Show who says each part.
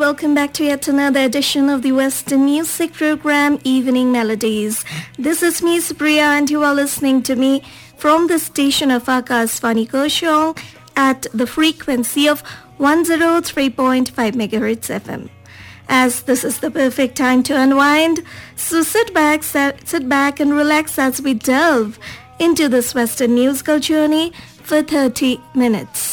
Speaker 1: welcome back to yet another edition of the Western Music Program, Evening Melodies. This is me, Supriya, and you are listening to me from the station of Akashvani Kurseong at the frequency of 103.5 MHz FM. As this is the perfect time to unwind, so sit back and relax as we delve into this Western musical journey for 30 minutes.